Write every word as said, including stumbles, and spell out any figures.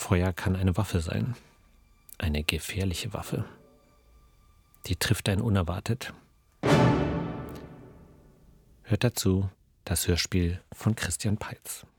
Feuer kann eine Waffe sein. Eine gefährliche Waffe. Die trifft einen unerwartet. Hört dazu das Hörspiel von Christian Peitz.